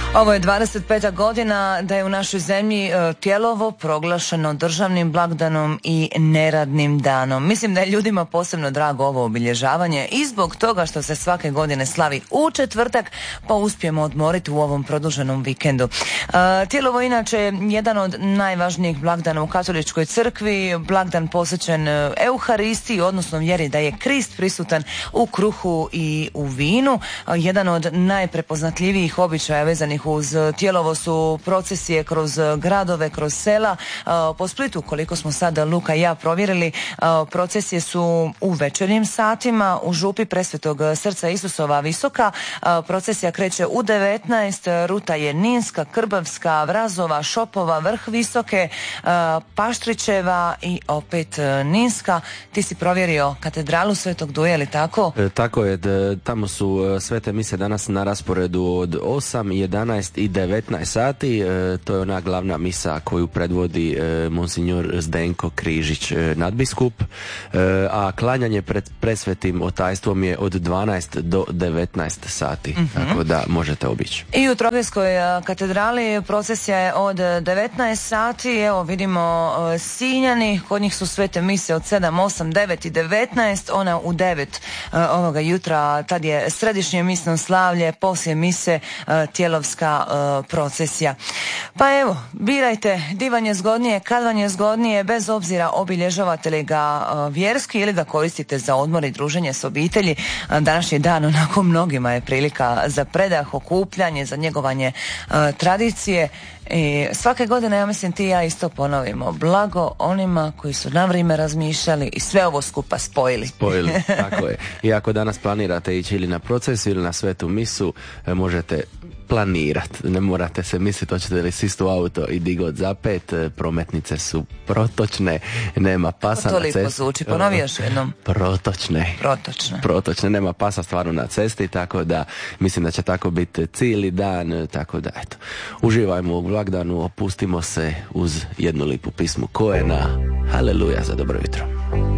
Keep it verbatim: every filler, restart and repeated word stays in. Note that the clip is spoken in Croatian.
Ovo je dvadeset peta godina da je u našoj zemlji Tijelovo proglašeno državnim blagdanom i neradnim danom. Mislim da je ljudima posebno drago ovo obilježavanje i zbog toga što se svake godine slavi u četvrtak, pa uspijemo odmoriti u ovom produženom vikendu. Tijelovo inače je jedan od najvažnijih blagdana u katoličkoj crkvi, blagdan posvećen Euharistiji, odnosno vjeri da je Krist prisutan u kruhu i u vinu. Jedan od najprepoznatljivijih običaja vezanih uz Tijelovo su procesije kroz gradove, kroz sela. Po Splitu, koliko smo sada Luka i ja provjerili, procesije su u večernjim satima u župi Presvetog srca Isusova Visoka. Procesija kreće u devetnaest, ruta je Ninska, Krbavska, Vrazova, Šopova, Vrh Visoke, Paštrićeva i opet Ninska. Ti si provjerio katedralu Svetog Duja, ili tako? E, tako je, d- tamo su svete mise danas na rasporedu od osam, jedanaest i devetnaest sati. E, to je ona glavna misa koju predvodi e, monsignor Zdenko Križić, e, nadbiskup, e, a klanjanje pred presvetim otajstvom je od dvanaest do devetnaest sati, mm-hmm. tako da možete obići. I u Trogirskoj katedrali procesija je od devetnaest sati. Evo vidimo Sinjani, kod njih su svete mise od sedam, osam, devet i devetnaest. Ona u devet ovoga jutra, tad je središnje misno slavlje, poslije mise Tijelovska procesija. Pa evo, birajte di vam je zgodnije, kad vam je zgodnije, bez obzira obilježavate li ga vjerski ili ga koristite za odmor i druženje s obitelji. Današnji dan onako mnogima je prilika za predah, okupljanje, za njegovanje uh, tradicije. I svake godine, ja mislim, ti i ja isto ponovimo: blago onima koji su na vrijeme razmišljali i sve ovo skupa spojili. Spojili, tako je. I ako danas planirate ići ili na procesiju ili na svetu misu, možete planirati. Ne morate se misliti hoćete li sistu auto i digot za pet. Prometnice su protočne, nema pasa na cesti. Toliko zvuči, ponovi još jednom. Protočne. Protočne. Protočne, nema pasa stvarno na cesti, tako da mislim da će tako biti cijeli dan, tako da eto, uživajmo u blagdanu, opustimo se uz jednu lipu pismu Koena. Haleluja za dobro jutro.